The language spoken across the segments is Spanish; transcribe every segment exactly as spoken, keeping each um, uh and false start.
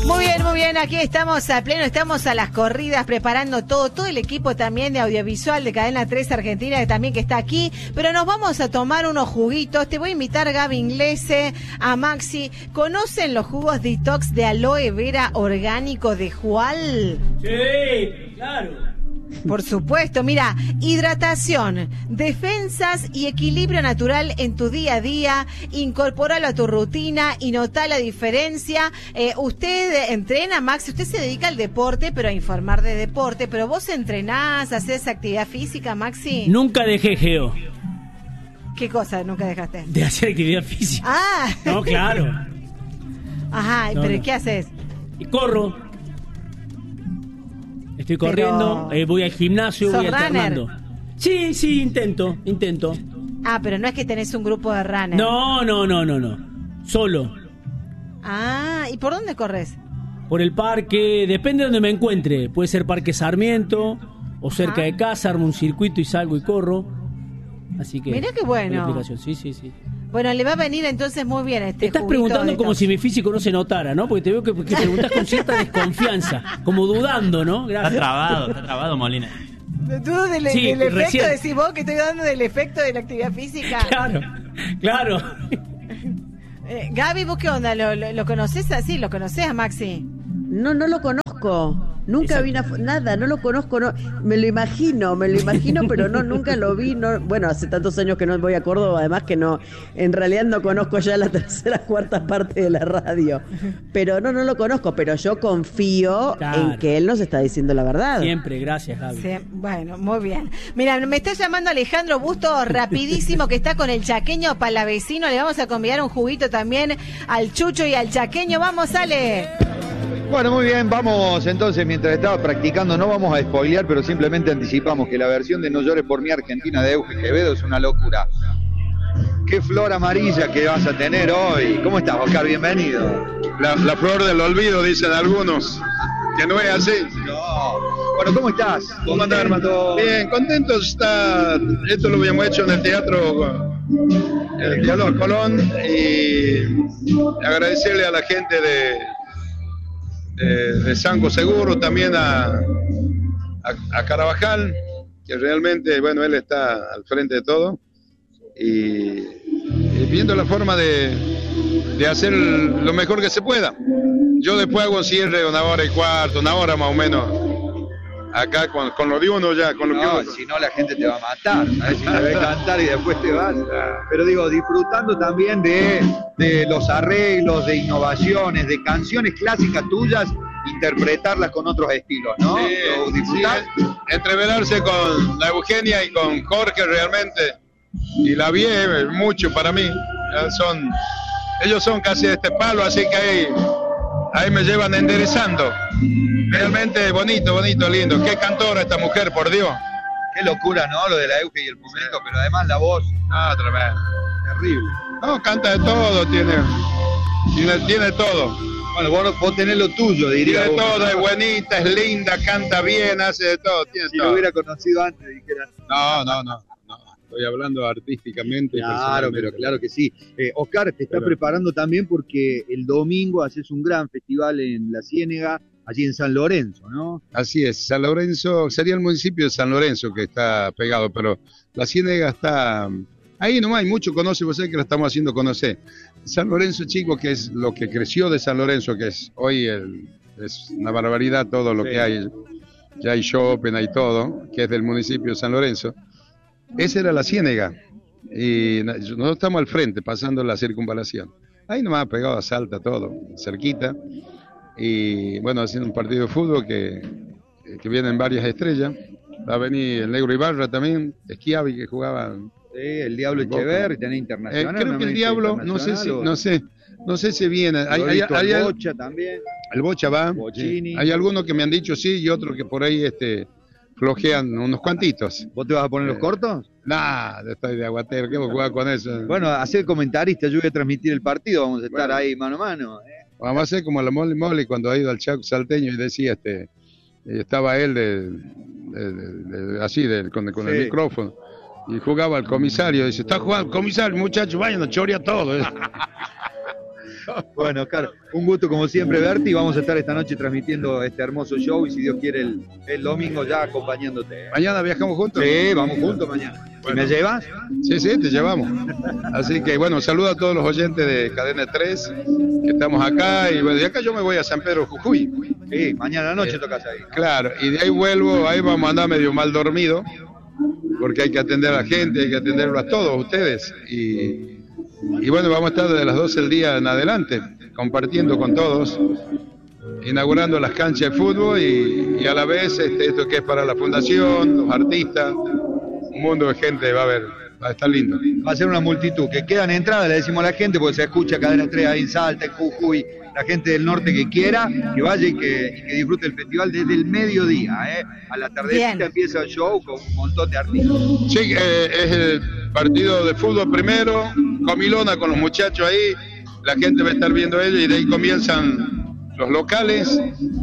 Muy bien, muy bien, aquí estamos a pleno, estamos a las corridas preparando todo, todo el equipo también de audiovisual de Cadena tres Argentina, que también que está aquí, pero nos vamos a tomar unos juguitos. Te voy a invitar, Gaby Inglese, a Maxi. ¿Conocen los jugos detox de aloe vera orgánico de Jual? Sí, claro. Por supuesto, mira, hidratación, defensas y equilibrio natural en tu día a día, incorpóralo a tu rutina y notá la diferencia. Eh, usted entrena, Maxi, usted se dedica al deporte, pero a informar de deporte, pero vos entrenás, haces actividad física, Maxi. Nunca dejé, Geo. ¿Qué cosa nunca dejaste? De hacer actividad física. Ah. No, claro. Ajá, no, pero no. ¿qué haces? Y corro. Estoy corriendo, Pero... eh, voy al gimnasio, ¿Sos voy alternando. runner? Sí, sí, intento, intento. Ah, pero no es que tenés un grupo de runners. No, no, no, no, no. Solo. Ah, ¿y por dónde corres? Por el parque, depende de donde me encuentre. Puede ser Parque Sarmiento o cerca Ajá. de casa, armo un circuito y salgo y corro. Así que... Mirá qué bueno. hay aplicación. Sí, sí, sí. Bueno, le va a venir entonces muy bien este Estás juguito preguntando de como tos. si mi físico no se notara, ¿no? Porque te veo que, que preguntás con cierta desconfianza, como dudando, ¿no? Gracias. Está trabado, está trabado, Molina. Dudo del, Sí, del efecto, recién. decís vos que estoy dando del efecto de la actividad física. Claro, claro. Eh, Gaby, ¿vos qué onda? ¿Lo, lo, lo conocés así? ¿Lo conocés a Maxi? No, no lo conozco. Nunca Exacto. vi una fo- nada, no lo conozco, no, me lo imagino, me lo imagino, pero no, nunca lo vi, no, bueno, hace tantos años que no voy a Córdoba, además que no, en realidad no conozco ya la tercera, cuarta parte de la radio, pero no, no lo conozco, pero yo confío Claro. en que él nos está diciendo la verdad. Siempre, gracias, Javi. Sí, bueno, muy bien. Mira, me está llamando Alejandro Busto rapidísimo, que está con el chaqueño palavecino. Le vamos a convidar un juguito también al Chucho y al chaqueño. Vamos, Ale. Bueno, muy bien, vamos entonces, mientras estaba practicando, no vamos a spoilear, pero simplemente anticipamos que la versión de No llores por mí Argentina de Euge Quevedo es una locura. Qué flor amarilla que vas a tener hoy. ¿Cómo estás, Oscar? Bienvenido. La, la flor del olvido, dicen algunos, que no es así. No. Bueno, ¿cómo estás? ¿Cómo andás, hermano? Bien, contentos está. Esto lo habíamos hecho en el teatro, el Teatro Colón, y agradecerle a la gente de, de, de Sanco Seguro, también a, a, a Carabajal, que realmente, bueno, él está al frente de todo, y, y viendo la forma de, de hacer lo mejor que se pueda. Yo después hago un cierre de una hora y cuarto, una hora más o menos, acá con, con lo de uno ya, con lo que No, uno... si no la gente te va a matar, ¿sabes? Si te ve cantar y después te vas. Pero digo, disfrutando también de, de los arreglos, de innovaciones, de canciones clásicas tuyas, interpretarlas con otros estilos, ¿no? Sí, ¿Lo disfrutás? sí, entreverarse con la Eugenia y con Jorge realmente, y la vi eh, mucho para mí. Ya son, ellos son casi de este palo, así que ahí, ahí me llevan enderezando. Realmente bonito, bonito, lindo. Qué cantora esta mujer, por Dios. Qué locura, ¿no? Lo de la Euge y el momento, pero además la voz, Ah, tremendo. terrible. No, canta de todo, tiene, tiene, tiene todo. Bueno, vos, vos tenés lo tuyo, diría Tiene vos, todo, ¿no? es buenita, es linda, canta bien, hace de todo, tiene Si todo. lo hubiera conocido antes, dijeras. No, no, no, no. Estoy hablando artísticamente. y Claro, personalmente. pero claro que sí. Eh, Oscar, te está Pero- preparando también porque el domingo haces un gran festival en La Ciénega, allí en San Lorenzo, ¿no? Así es, San Lorenzo, sería el municipio de San Lorenzo que está pegado, pero la Ciénega está, ahí nomás hay mucho conoce, vos sabés que la estamos haciendo conocer. San Lorenzo, chico, que es lo que creció de San Lorenzo, que es hoy el, es una barbaridad todo lo Sí. que hay, ya hay shopping, hay todo, que es del municipio de San Lorenzo. Esa era la Ciénega, y na- nosotros estamos al frente, pasando la circunvalación. Ahí nomás pegado a Salta todo, cerquita. Y bueno, haciendo un partido de fútbol que, que vienen varias estrellas. Va a venir el Negro Ibarra también, Schiavi, que jugaba. Sí, el Diablo Boca. Echeverri, tenés Eh, internacional. creo que el Diablo, no sé si, no sé, no sé si viene. Hay, hay, Lolito hay- hay- Bocha también. el Bocha va. Bochini. Sí. Hay algunos que me han dicho sí y otros que por ahí este, flojean unos cuantitos. ¿Vos te vas a poner los Eh, cortos? Nah, estoy de aguatero, ¿qué vos jugás con eso? Bueno, hacer comentarista, yo voy a transmitir el partido, vamos a estar Bueno. ahí mano a mano. ¿eh? Vamos a hacer como la Molly Molly cuando ha ido al Chaco Salteño y decía, este, y estaba él de, de- de- de- así, de- con, con el Sí. micrófono, y jugaba al comisario, y dice, está jugando el comisario, muchachos, vayan a chorear todo. eh". Bueno, Oscar, un gusto como siempre verte y vamos a estar esta noche transmitiendo este hermoso show y si Dios quiere el, el domingo ya acompañándote. ¿eh? ¿Mañana viajamos juntos? Sí, vamos juntos mañana. Bueno. ¿Y me llevas? Sí, sí, te llevamos. Así que bueno, saludo a todos los oyentes de Cadena tres que estamos acá y bueno, de acá yo me voy a San Pedro Jujuy. Sí, mañana noche eh, tocas ahí. ¿no? Claro, y de ahí vuelvo, ahí vamos a andar medio mal dormido, porque hay que atender a la gente, hay que atenderlo a todos ustedes. Y, y bueno, vamos a estar desde las doce del día en adelante, compartiendo con todos, inaugurando las canchas de fútbol y, y a la vez este, esto que es para la fundación, los artistas, un mundo de gente va a haber, va a estar lindo. Va a ser una multitud, que quedan entradas, le decimos a la gente, porque se escucha Cadena tres ahí en Salta, en Jujuy, la gente del norte que quiera, que vaya y que, y que disfrute el festival desde el mediodía, ¿eh? A la tardecita empieza el show con un montón de artistas. Sí, eh, es el partido de fútbol primero, comilona con los muchachos ahí, la gente va a estar viendo ellos y de ahí comienzan los locales.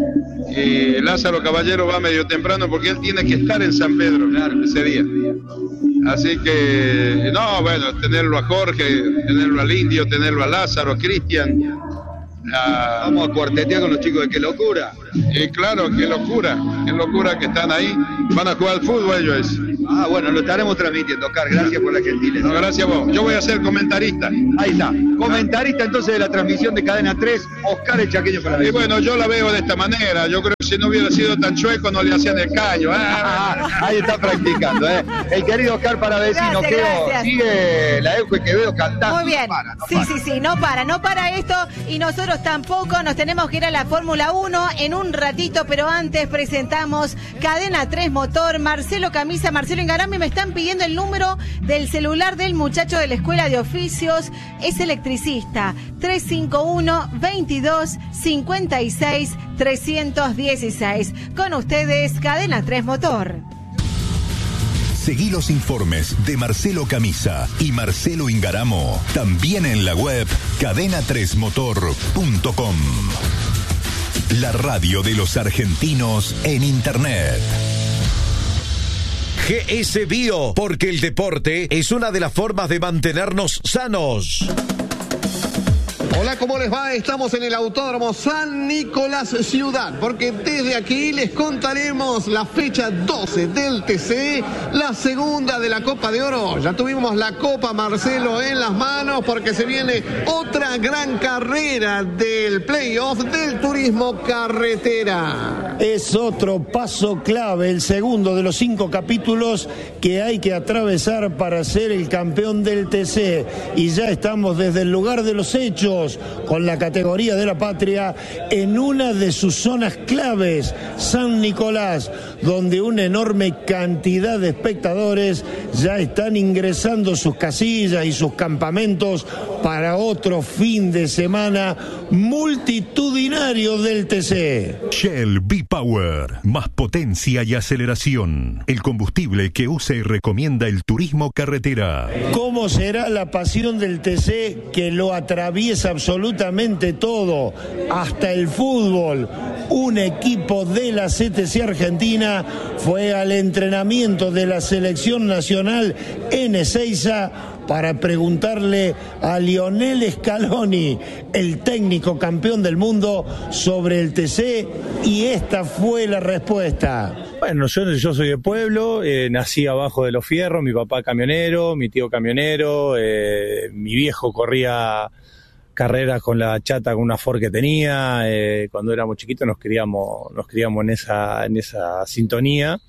Y Lázaro Caballero va medio temprano porque él tiene que estar en San Pedro, claro, ese día. Así que, no, bueno, tenerlo a Jorge, tenerlo al Indio, tenerlo a Lázaro, a Cristian. A... Vamos a cuartetear con los chicos de Qué Locura. Y claro, qué locura, qué locura que están ahí. Van a jugar al fútbol ellos. Ah, bueno, lo estaremos transmitiendo, Oscar. Gracias por la gentileza. No, gracias a vos. Yo voy a ser comentarista. Ahí está. Comentarista entonces de la transmisión de Cadena tres, Oscar el Chaqueño para Y bueno, yo la veo de esta manera. Yo creo que si no hubiera sido tan chueco no le hacían el caño. Ah, ahí está practicando, ¿eh? El querido Oscar Paravecino, Gracias, Quedo, gracias. sigue la Euge Quevedo cantando. Muy bien. No para, no sí, para. sí, sí, no para, no para esto y nosotros tampoco. Nos tenemos que ir a la Fórmula uno en un ratito, pero antes presentamos Cadena tres Motor, Marcelo Camisa, Marcelo Ingarami. Me están pidiendo el número del celular del muchacho de la Escuela de Oficios. Es electricista. tres cinco uno, veintidós, cincuenta y seis, trescientos dieciséis. Con ustedes, Cadena tres Motor. Seguí los informes de Marcelo Camisa y Marcelo Ingaramo también en la web cadena tres motor punto com. La radio de los argentinos en Internet. G S Bio, porque el deporte es una de las formas de mantenernos sanos. Hola, ¿cómo les va? Estamos en el Autódromo San Nicolás Ciudad, porque desde aquí les contaremos la fecha doce del T C, la segunda de la Copa de Oro. Ya tuvimos la Copa Marcelo en las manos porque se viene otra gran carrera del playoff del turismo carretera. Es otro paso clave, el segundo de los cinco capítulos que hay que atravesar para ser el campeón del T C. Y ya estamos desde el lugar de los hechos, con la categoría de la patria, en una de sus zonas claves, San Nicolás, donde una enorme cantidad de espectadores ya están ingresando sus casillas y sus campamentos para otro fin de semana multitudinario del T C. Shell V-Power, más potencia y aceleración. El combustible que usa y recomienda el turismo carretera. ¿Cómo será la pasión del T C que lo atraviesa absolutamente todo, hasta el fútbol? Un equipo de la C T C Argentina fue al entrenamiento de la selección nacional en Ezeiza para preguntarle a Lionel Scaloni, el técnico campeón del mundo, sobre el T C, y esta fue la respuesta. Bueno, yo, yo soy de pueblo, eh, nací abajo de los fierros, mi papá camionero, mi tío camionero, eh, mi viejo corría carreras con la chata, con una Ford que tenía, eh, cuando éramos chiquitos nos criamos, nos criamos en esa, en esa sintonía.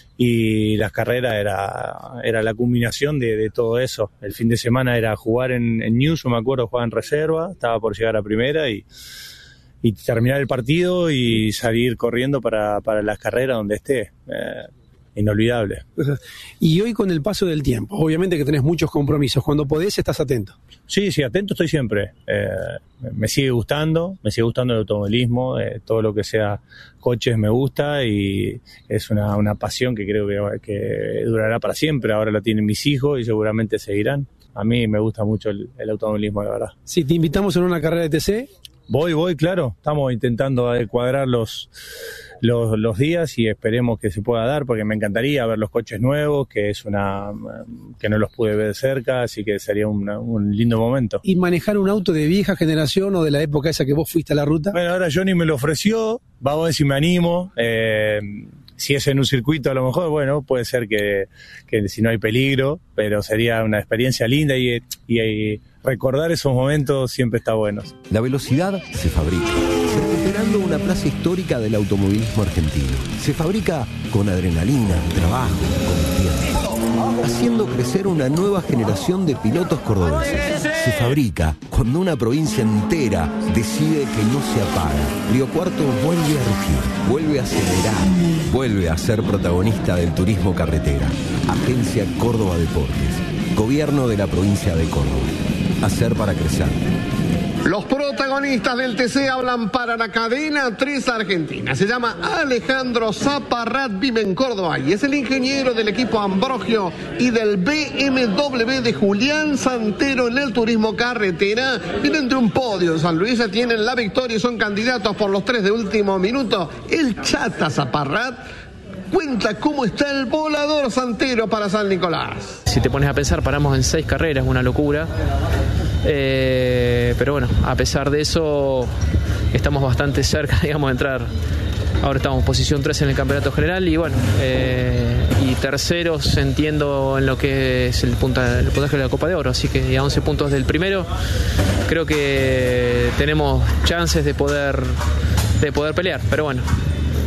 Y las carreras era, era la culminación de, de todo eso. El fin de semana era jugar en, en News, me acuerdo, jugaba en reserva, estaba por llegar a primera y, y terminar el partido y salir corriendo para, para las carreras donde esté. Eh, inolvidable. Y hoy, con el paso del tiempo, obviamente que tenés muchos compromisos, cuando podés estás atento. Sí, sí, atento estoy siempre. Eh, me sigue gustando, me sigue gustando el automovilismo, eh, todo lo que sea coches me gusta y es una, una pasión que creo que, que durará para siempre. Ahora la tienen mis hijos y seguramente seguirán. A mí me gusta mucho el, el automovilismo, la verdad. Si te invitamos en una carrera de T C... Voy, voy, claro. Estamos intentando cuadrar los... los, los días y esperemos que se pueda dar, porque me encantaría ver los coches nuevos, que es una que no los pude ver cerca, así que sería una, un lindo momento. ¿Y manejar un auto de vieja generación o de la época esa que vos fuiste a la ruta? Bueno, ahora Johnny me lo ofreció, vamos a ver si me animo. Eh, si es en un circuito a lo mejor, bueno, puede ser que, que si no hay peligro, pero sería una experiencia linda y, y, y recordar esos momentos siempre está bueno. La velocidad se fabrica, recuperando una plaza histórica del automovilismo argentino. Se fabrica con adrenalina, trabajo, con tiempo, haciendo crecer una nueva generación de pilotos cordobeses. Se fabrica cuando una provincia entera decide que no se apaga. Río Cuarto vuelve a rugir, vuelve a acelerar, vuelve a ser protagonista del turismo carretera. Agencia Córdoba Deportes, Gobierno de la provincia de Córdoba. Hacer para crecer. Los protagonistas del T C hablan para la cadena tres Argentina. Se llama Alejandro Zaparrat, vive en Córdoba y es el ingeniero del equipo Ambrogio y del B M W de Julián Santero en el turismo carretera. Vienen de un podio en San Luis, tienen la victoria y son candidatos por los tres de último minuto. El Chata Zaparrat cuenta cómo está el volador Santero para San Nicolás. Si te pones a pensar, paramos en seis carreras, una locura. Eh, pero bueno, a pesar de eso, estamos bastante cerca, digamos, de entrar. Ahora estamos en posición tres en el campeonato general y bueno, eh, y terceros entiendo en lo que es el, punta, el puntaje de la Copa de Oro, así que a once puntos del primero, creo que tenemos chances de poder, de poder pelear, pero bueno.